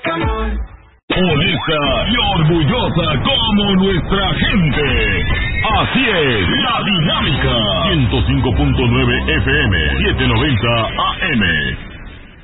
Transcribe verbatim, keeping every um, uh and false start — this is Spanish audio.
Honesta y orgullosa como nuestra gente. Así es, La Dinámica. ciento cinco punto nueve F M, setecientos noventa A M.